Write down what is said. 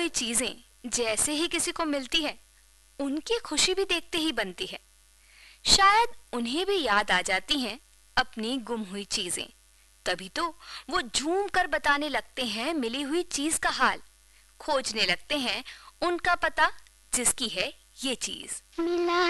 हुई चीजें जैसे ही किसी को मिलती है, उनकी खुशी भी देखते ही बनती है। शायद उन्हें भी याद आ जाती हैं अपनी गुम हुई चीजें। तभी तो वो झूम कर बताने लगते हैं मिली हुई चीज का हाल, खोजने लगते हैं उनका पता जिसकी है ये चीज। मिला